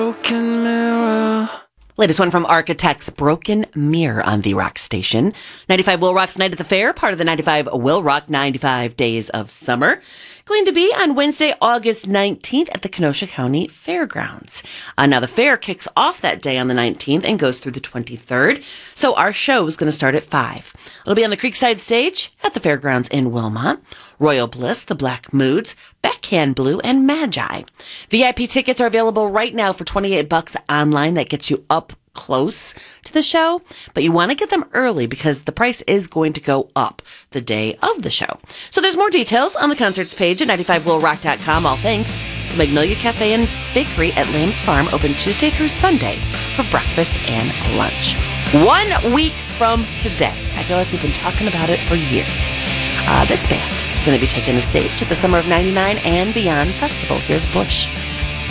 Broken mirror. Latest one from Architects, Broken Mirror on the Rock Station. 95 Will Rock's Night at the Fair, part of the 95 Will Rock 95 Days of Summer. Going to be on Wednesday, August 19th at the Kenosha County Fairgrounds. Now, the fair kicks off that day on the 19th and goes through the 23rd. So our show is going to start at 5. It'll be on the Creekside Stage at the Fairgrounds in Wilmot. Royal Bliss, the Black Moods, Backhand Blue, and Magi. VIP tickets are available right now for $28 online. That gets you up close to the show, but you want to get them early because the price is going to go up the day of the show. So there's more details on the concerts page at 95willrock.com. All thanks to Magnolia Cafe and Bakery at Lamb's Farm, open Tuesday through Sunday for breakfast and lunch. 1 week from today, I feel like we've been talking about it for years. This band is going to be taking the stage at the Summer of '99 and Beyond Festival. Here's Bush.